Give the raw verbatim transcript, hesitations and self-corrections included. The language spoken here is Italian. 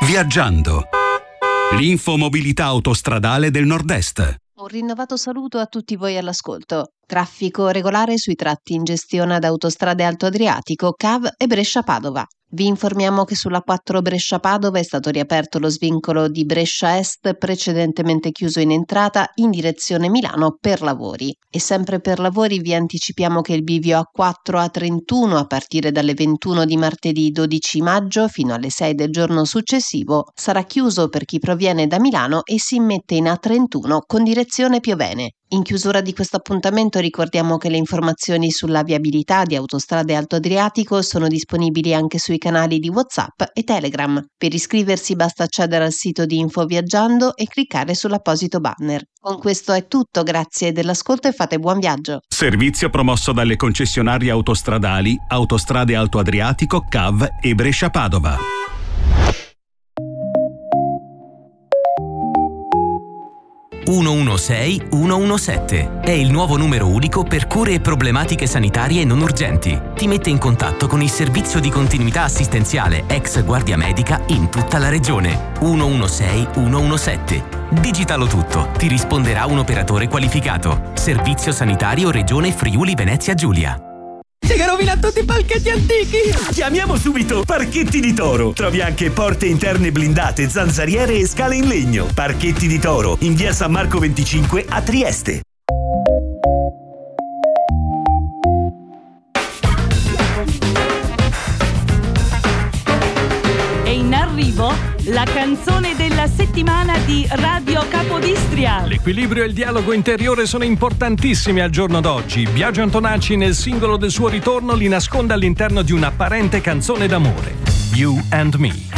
Viaggiando. L'infomobilità autostradale del Nord-Est. Un rinnovato saluto a tutti voi all'ascolto. Traffico regolare sui tratti in gestione ad Autostrade Alto Adriatico, C A V e Brescia-Padova. Vi informiamo che sulla quattro Brescia-Padova è stato riaperto lo svincolo di Brescia Est, precedentemente chiuso in entrata, in direzione Milano per lavori. E sempre per lavori vi anticipiamo che il bivio A quattro A trentuno, a partire dalle ventuno di martedì dodici maggio fino alle sei del giorno successivo, sarà chiuso per chi proviene da Milano e si immette in A trentuno con direzione Piovene. In chiusura di questo appuntamento ricordiamo che le informazioni sulla viabilità di Autostrade Alto Adriatico sono disponibili anche sui canali di WhatsApp e Telegram. Per iscriversi basta accedere al sito di Info Viaggiando e cliccare sull'apposito banner. Con questo è tutto, grazie dell'ascolto e fate buon viaggio. Servizio promosso dalle concessionarie autostradali Autostrade Alto Adriatico, C A V e Brescia-Padova. uno uno sei uno uno sette è il nuovo numero unico per cure e problematiche sanitarie non urgenti. Ti mette in contatto con il servizio di continuità assistenziale ex Guardia Medica in tutta la regione. uno uno sei uno uno sette. Digitalo tutto, ti risponderà un operatore qualificato. Servizio sanitario Regione Friuli Venezia Giulia. Si rovina tutti i palchetti antichi! Chiamiamo subito Parchetti di Toro. Trovi anche porte interne blindate, zanzariere e scale in legno. Parchetti di Toro, in via San Marco venticinque a Trieste. E in arrivo la canzone della settimana di Radio Capodistria. L'equilibrio e il dialogo interiore sono importantissimi al giorno d'oggi. Biagio Antonacci nel singolo del suo ritorno li nasconde all'interno di un'apparente canzone d'amore, You and Me.